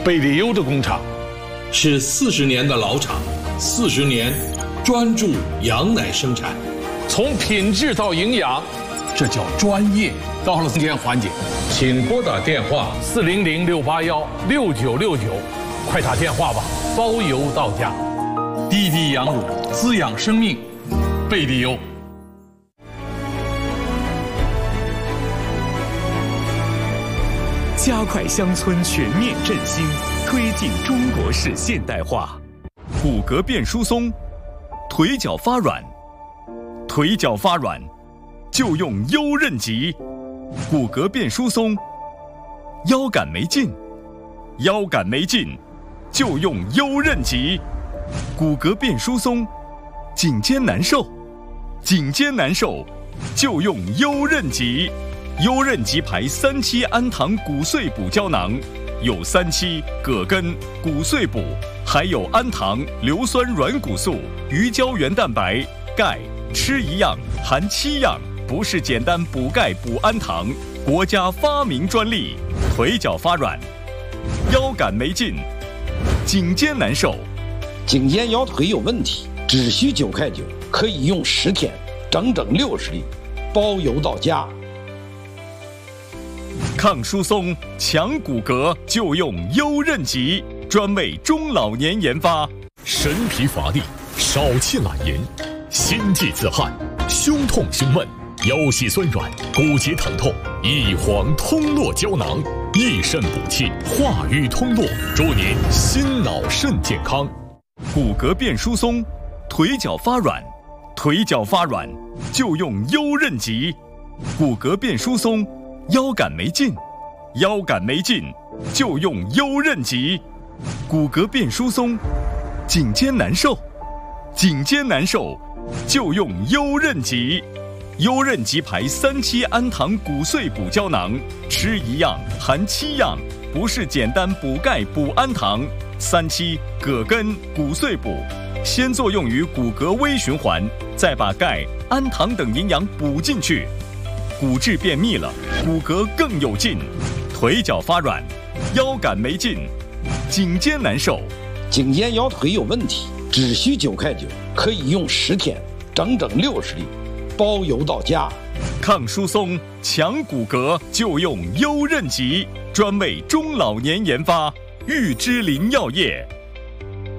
贝利优的工厂是40年的老厂，40年专注羊奶生产， 从品质到营养，这叫专业。到了中间环节， 请拨打电话 400-681-6969，快打电话吧，包邮到家。滴滴羊乳滋养生命，贝利优。 加快乡村全面振兴，推进中国式现代化。骨骼变疏松，腿脚发软，腿脚发软就用优韧极。骨骼变疏松，腰杆没劲，腰杆没劲就用优韧极。骨骼变疏松，颈肩难受，颈肩难受就用优韧极。优韧极牌3期氨糖骨碎补胶囊，有3期、葛根、骨碎补，还有氨糖、硫酸软骨素、鱼胶原蛋白、钙，吃一样含7样，不是简单补钙补氨糖，国家发明专利。腿脚发软，腰杆没劲，颈肩难受， 颈肩腰腿有问题，只需9块9，可以用10天，整整60粒，包邮到家。 抗疏松、强骨骼就用优韧极，专为中老年研发。 神疲乏力、少气懒言、心悸自汗、胸痛胸闷、腰膝酸软、骨节疼痛，益黄通络胶囊，益肾补气，化瘀通络，祝您心脑肾健康。 骨骼变疏松，腿脚发软，腿脚发软就用优韧极。骨骼变疏松，腰杆没劲，腰杆没劲就用优韧极。骨骼变疏松，颈肩难受，颈肩难受就用优韧极。优韧极牌3期氨糖骨碎补胶囊，吃一样含7样，不是简单补钙补氨糖。3期、葛根、骨碎补，先作用于骨骼微循环，再把钙、氨糖等营养补进去。骨质变密了，骨骼更有劲，腿脚发软，腰杆没劲，颈肩难受， 颈肩腰腿有问题，只需9块9，可以用10天，整整60粒，包邮到家。 抗疏松、强骨骼就用优韧极，专为中老年研发。玉芝林药业